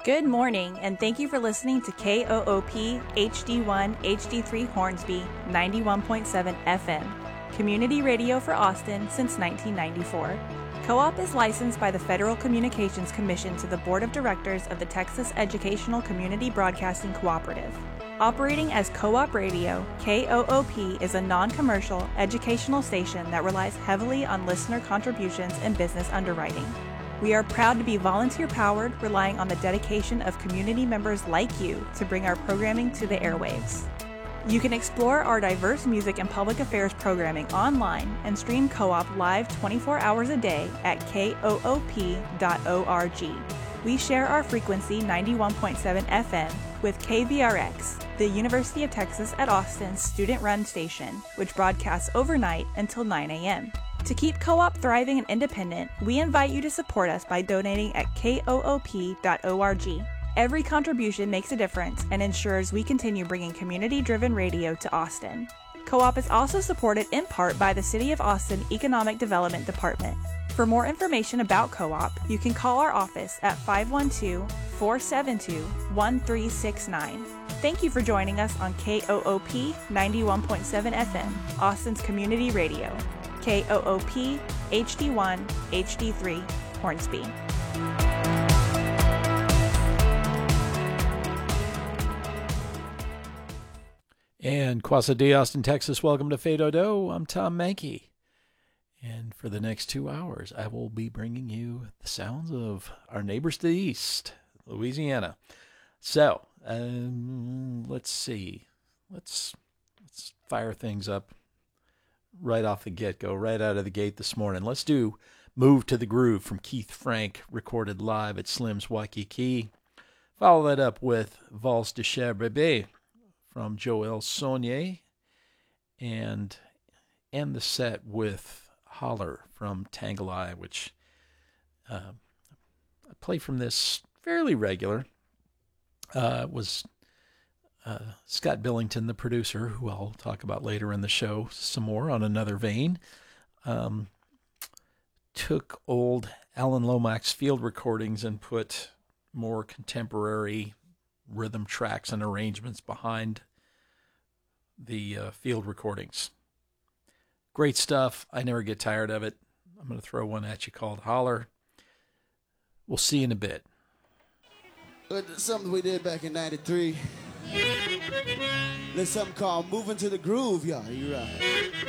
Good morning, and thank you for listening to KOOP HD1 HD3 Hornsby 91.7 FM, community radio for Austin since 1994. Co-op is licensed by the Federal Communications Commission to the Board of Directors of the Texas Educational Community Broadcasting Cooperative. Operating as Co-op Radio, KOOP is a non-commercial educational station that relies heavily on listener contributions and business underwriting. We are proud to be volunteer-powered, relying on the dedication of community members like you to bring our programming to the airwaves. You can explore our diverse music and public affairs programming online and stream Co-op live 24 hours a day at koop.org. We share our frequency 91.7 FM with KVRX, the University of Texas at Austin's student-run station, which broadcasts overnight until 9 a.m. To keep Co-op thriving and independent, we invite you to support us by donating at koop.org. Every contribution makes a difference and ensures we continue bringing community-driven radio to Austin. Co-op is also supported in part by the City of Austin Economic Development Department. For more information about Co-op, you can call our office at 512-472-1369. Thank you for joining us on KOOP 91.7 FM, Austin's community radio. KOOP HD1 HD3 Hornsby. And Quasa de Austin, Texas, welcome to Fado Do. I'm Tom Mankey. And for the next 2 hours, I will be bringing you the sounds of our neighbors to the east, Louisiana. So, let's see. Let's fire things up right off the get-go, right out of the gate this morning. Let's do Move to the Groove from Keith Frank, recorded live at Slim's Waikiki. Follow that up with Valse de Cher Bébé from Joël Saunier, and end the set with Holler from Tangle Eye, which I play from this fairly regular. Was Scott Billington, the producer, who I'll talk about later in the show some more on another vein, took old Alan Lomax field recordings and put more contemporary rhythm tracks and arrangements behind the field recordings. Great stuff. I never get tired of it. I'm going to throw one at you called Holler. We'll see you in a bit. Something we did back in 93. There's something called Moving to the Groove, y'all. You're right.